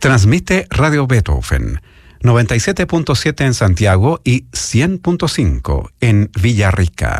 Transmite Radio Beethoven, 97.7 en Santiago y 100.5 en Villarrica.